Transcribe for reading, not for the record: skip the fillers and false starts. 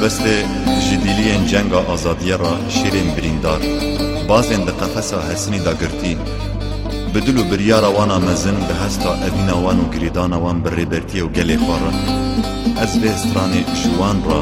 مبسته جدیلین جنگ آزادیه را شیرین بریندار بازین ده قفصا حسنی دا گرتی بدل و بریارا وانا مزن به هستا اوینا وان و گریدانا وان بر ریبرتی و گلی خوارن از به استران جوان را